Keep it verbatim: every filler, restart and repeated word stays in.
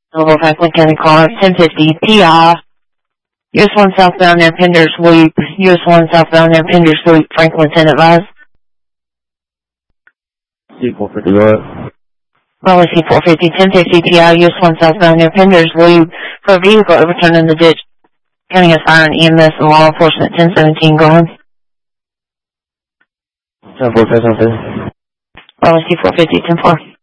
Louisville, Franklin County car, ten fifty P I. U S one southbound near Penders Loop. U S one southbound near Penders Loop. Franklin ten advised. C four fifty, go ahead. Raleigh C four fifty, ten fifty P I. U S one southbound near Penders Loop for a vehicle overturned in the ditch. County has fire and E M S and law enforcement. ten seventeen going. ten four, ten seventeen. Raleigh C four fifty, ten four.